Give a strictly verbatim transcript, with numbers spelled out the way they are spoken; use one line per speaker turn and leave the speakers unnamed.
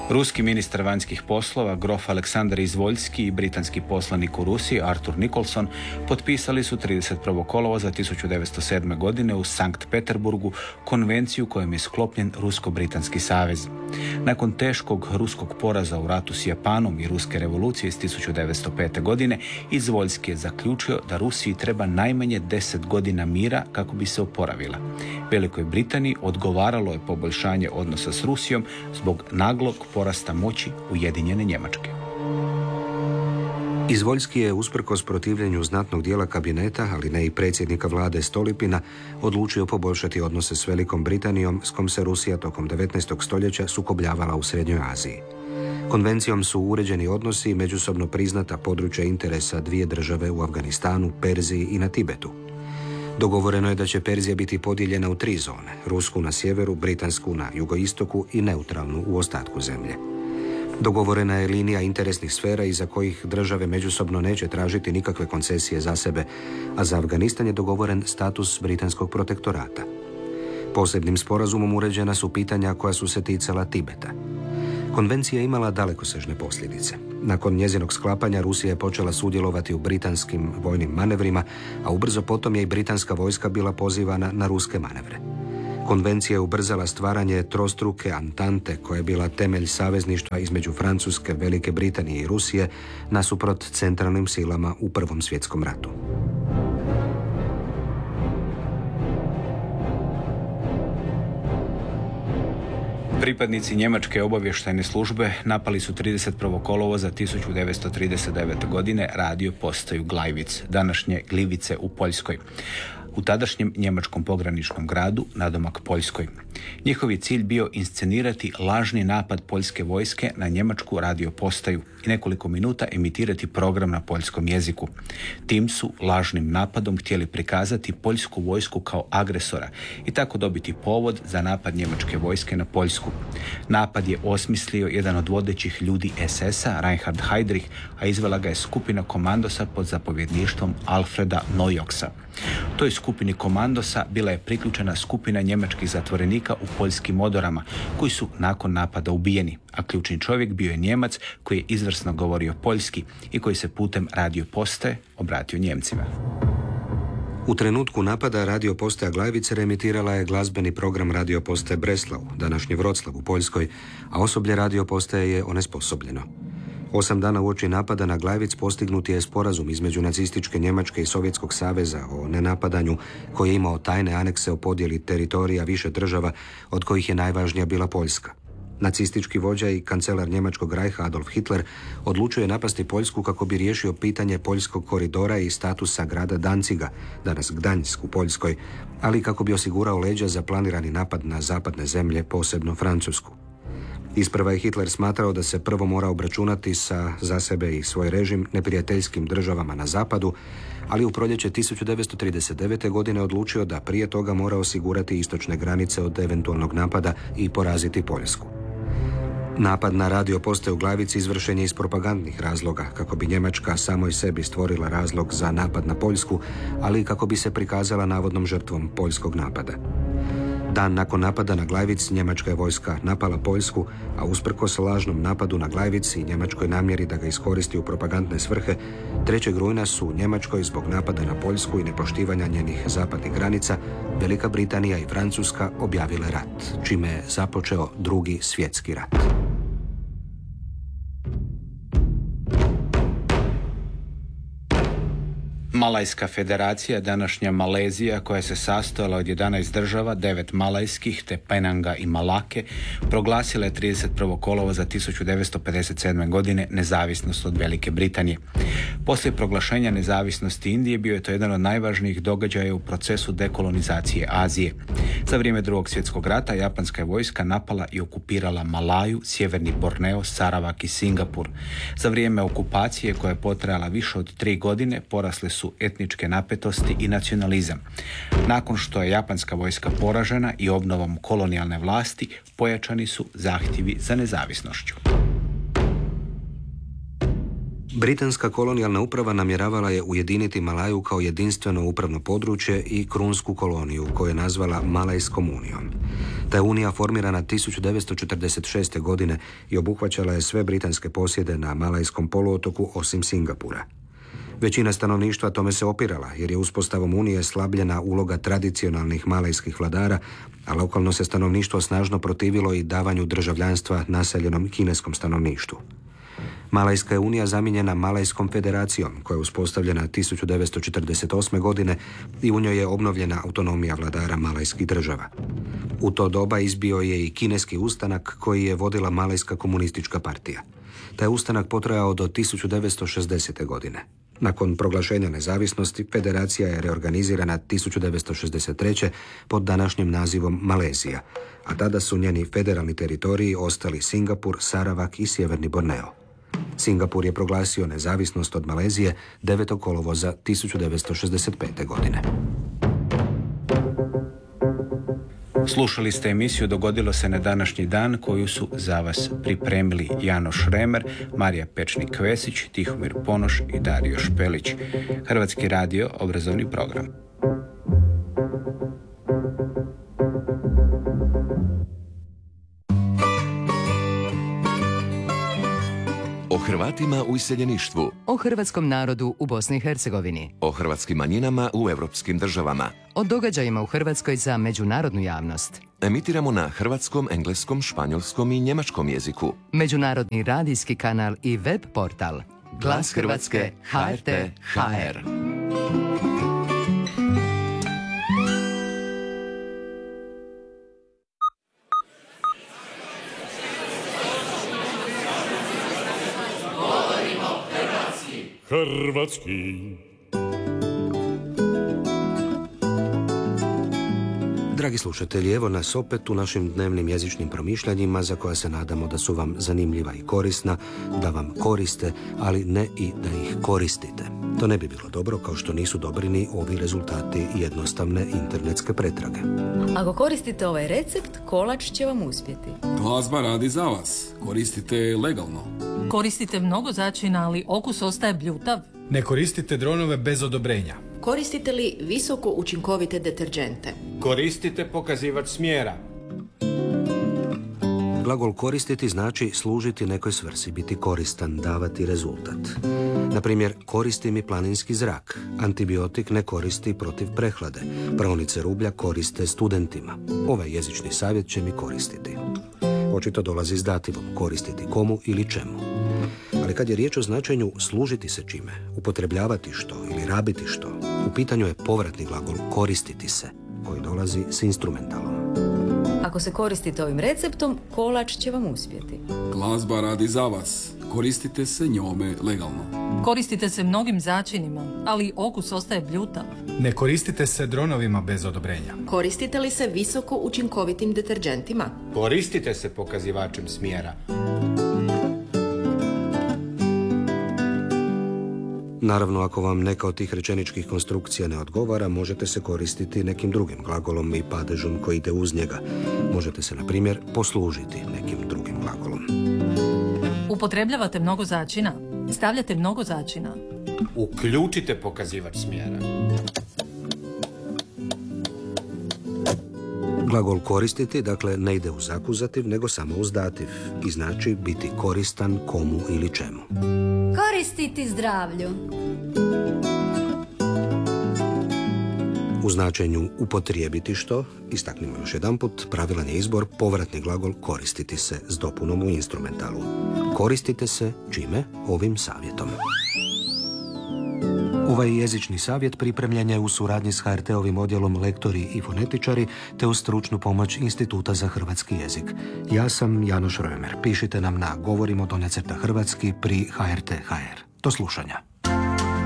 Ruski ministar vanjskih poslova, grof Aleksandar Izvoljski i britanski poslanik u Rusiji, Arthur Nicholson, potpisali su trideset prvog kolovoza tisuću devetsto sedme. godine u Sankt Peterburgu konvenciju kojom je sklopljen Rusko-britanski savez. Nakon teškog ruskog poraza u ratu s Japanom i ruske revolucije iz tisuću devetsto pete. godine, Izvoljski je zaključio da Rusiji treba najmanje deset godina mira kako bi se oporavila. Velikoj Britaniji odgovaralo je poboljšanje odnosa s Rusijom zbog naglog porasta moći Ujedinjene Njemačke.
Izvoljski je, usprkos protivljenju znatnog dijela kabineta, ali ne i predsjednika vlade Stolypina, odlučio poboljšati odnose s Velikom Britanijom, s kom se Rusija tokom devetnaestog stoljeća sukobljavala u Srednjoj Aziji. Konvencijom su uređeni odnosi i međusobno priznata područja interesa dvije države u Afganistanu, Perziji i na Tibetu. Dogovoreno je da će Perzija biti podijeljena u tri zone, rusku na sjeveru, britansku na jugoistoku i neutralnu u ostatku zemlje. Dogovorena je linija interesnih sfera iza kojih države međusobno neće tražiti nikakve koncesije za sebe, a za Afganistan je dogovoren status britanskog protektorata. Posebnim sporazumom uređena su pitanja koja su se ticala Tibeta. Konvencija je imala dalekosežne posljedice. Nakon njezinog sklapanja Rusija je počela sudjelovati u britanskim vojnim manevrima, a ubrzo potom je i britanska vojska bila pozivana na ruske manevre. Konvencija je ubrzala stvaranje trostruke antante koja je bila temelj savezništva između Francuske, Velike Britanije i Rusije nasuprot centralnim silama u Prvom svjetskom ratu.
Pripadnici njemačke obavještajne službe napali su trideset prvog kolovoza tisuću devetsto trideset devete. godine radio postaju Glajvic, današnje Glivice u Poljskoj, u tadašnjem njemačkom pograničnom gradu nadomak Poljskoj. Njihov je cilj bio inscenirati lažni napad poljske vojske na njemačku radio postaju i nekoliko minuta emitirati program na poljskom jeziku. Tim su lažnim napadom htjeli prikazati poljsku vojsku kao agresora i tako dobiti povod za napad njemačke vojske na Poljsku. Napad je osmislio jedan od vodećih ljudi es es a, Reinhard Heydrich, a izvela ga je skupina komandosa pod zapovjedništvom Alfreda Neujoxa. Toj skupini komandosa bila je priključena skupina njemačkih zatvorenika u poljskim odorama, koji su nakon napada ubijeni, a ključni čovjek bio je Njemac koji je izvrsno govorio poljski i koji se putem radio postaje obratio Njemcima.
U trenutku napada radio postaja Glajvice emitirala je glazbeni program radio postaje Breslau, današnji Vroclav u Poljskoj, a osoblje radio postaje je onesposobljeno. Osam dana uoči napada na Glajvic postignut je sporazum između nacističke Njemačke i Sovjetskog saveza o nenapadanju, koji je imao tajne anekse o podjeli teritorija više država, od kojih je najvažnija bila Poljska. Nacistički vođa i kancelar njemačkog Reicha Adolf Hitler odlučio je napasti Poljsku kako bi riješio pitanje poljskog koridora i statusa grada Danciga, danas Gdanjsk u Poljskoj, ali kako bi osigurao leđa za planirani napad na zapadne zemlje, posebno Francusku. Isprva je Hitler smatrao da se prvo mora obračunati sa za sebe i svoj režim neprijateljskim državama na zapadu, ali u proljeće tisuću devetsto trideset devete. godine odlučio da prije toga mora osigurati istočne granice od eventualnog napada i poraziti Poljsku. Napad na radio postaju u Glajvici izvršen je iz propagandnih razloga, kako bi Njemačka samoj sebi stvorila razlog za napad na Poljsku, ali i kako bi se prikazala navodnom žrtvom poljskog napada. Dan nakon napada na Glajvic, njemačka je vojska napala Poljsku, a usprkos lažnom napadu na Glajvic i njemačkoj namjeri da ga iskoristi u propagandne svrhe, trećeg rujna su Njemačkoj zbog napada na Poljsku i nepoštivanja njenih zapadnih granica Velika Britanija i Francuska objavile rat, čime je započeo Drugi svjetski rat.
Malajska federacija, današnja Malezija, koja se sastojala od jedanaest država, devet malajskih te Penanga i Malake, proglasila je trideset prvog kolovoza tisuću devetsto pedeset sedme. godine nezavisnost od Velike Britanije. Poslije proglašenja nezavisnosti Indije bio je to jedan od najvažnijih događaja u procesu dekolonizacije Azije. Za vrijeme Drugog svjetskog rata japanska je vojska napala i okupirala Malaju, sjeverni Borneo, Saravak i Singapur. Za vrijeme okupacije, koja je potrajala više od tri godine, porasle su etničke napetosti i nacionalizam. Nakon što je japanska vojska poražena i obnovom kolonijalne vlasti, pojačani su zahtjevi za nezavisnošću.
Britanska kolonijalna uprava namjeravala je ujediniti Malaju kao jedinstveno upravno područje i krunsku koloniju, koju je nazvala Malajskom unijom. Ta je unija formirana tisuću devetsto četrdeset šeste. godine i obuhvaćala je sve britanske posjede na Malajskom poluotoku osim Singapura. Većina stanovništva tome se opirala, jer je uspostavom unije slabljena uloga tradicionalnih malajskih vladara, a lokalno se stanovništvo snažno protivilo i davanju državljanstva naseljenom kineskom stanovništvu. Malajska je unija zamijenjena Malajskom federacijom, koja je uspostavljena tisuću devetsto četrdeset osme. godine i u njoj je obnovljena autonomija vladara malajskih država. U to doba izbio je i kineski ustanak koji je vodila Malajska komunistička partija. Taj ustanak potrajao do tisuću devetsto šezdesete. godine. Nakon proglašenja nezavisnosti, federacija je reorganizirana tisuću devetsto šezdeset treće. pod današnjim nazivom Malezija, a tada su njeni federalni teritoriji ostali Singapur, Saravak i Sjeverni Borneo. Singapur je proglasio nezavisnost od Malezije devetog kolovoza tisuću devetsto šezdeset pete. godine.
Slušali ste emisiju Dogodilo se na današnji dan, koju su za vas pripremili Janoš Remer, Marija Pečnik-Vesić, Tihomir Ponoš i Dario Špelić. Hrvatski radio, obrazovni program.
O Hrvatima u iseljeništvu.
O hrvatskom narodu u Bosni i Hercegovini.
O hrvatskim manjinama u europskim državama.
O događajima u Hrvatskoj za međunarodnu javnost.
Emitiramo na hrvatskom, engleskom, španjolskom i njemačkom jeziku.
Međunarodni radijski kanal i web portal. Glas Hrvatske, ha er te ha er.
Hrvatski.
Dragi slušatelji, evo nas opet u našim dnevnim jezičnim promišljanjima za koja se nadamo da su vam zanimljiva i korisna, da vam koriste, ali ne i da ih koristite. To ne bi bilo dobro, kao što nisu dobri ni ovi rezultati jednostavne internetske pretrage.
Ako koristite ovaj recept, kolač će vam uspjeti.
Glazba radi za vas. Koristite legalno.
Koristite mnogo začina, ali okus ostaje bljutav.
Ne koristite dronove bez odobrenja.
Koristite li visoko učinkovite deterdžente?
Koristite pokazivač smjera.
Glagol koristiti znači služiti nekoj svrsi, biti koristan, davati rezultat. Na primjer, koristi mi planinski zrak. Antibiotik ne koristi protiv prehlade. Praonice rublja koriste studentima. Ovaj jezični savjet će mi koristiti. Očito dolazi s dativom, koristiti komu ili čemu. Ali kad je riječ o značenju služiti se čime, upotrebljavati što ili rabiti što, u pitanju je povratni glagol koristiti se, koji dolazi s instrumentalom.
Ako se koristite ovim receptom, kolač će vam uspjeti.
Glazba radi za vas. Koristite se njome legalno.
Koristite se mnogim začinima, ali okus ostaje bljutav.
Ne koristite se dronovima bez odobrenja.
Koristite li se visoko učinkovitim deterdžentima?
Koristite se pokazivačem smjera.
Naravno, ako vam neka od tih rečeničkih konstrukcija ne odgovara, možete se koristiti nekim drugim glagolom i padežom koji ide uz njega. Možete se, na primjer, poslužiti nekim drugim glagolom.
Upotrebljavate mnogo začina. Stavljate mnogo začina.
Uključite pokazivač smjera.
Glagol koristiti, dakle, ne ide uz akuzativ, nego samo uz dativ i znači biti koristan komu ili čemu.
Koristiti zdravlju.
U značenju upotrijebiti što, istaknimo još jedanput, pravilan je izbor povratni glagol koristiti se s dopunom u instrumentalu. Koristite se čime? Ovim savjetom. Ovaj jezični savjet pripremljen je u suradnji s ha er te-ovim odjelom Lektori i fonetičari te uz stručnu pomoć Instituta za hrvatski jezik. Ja sam Janoš Remer. Pišite nam na govorimo donja crta hrvatski pri ha er te tačka ha er. Do slušanja.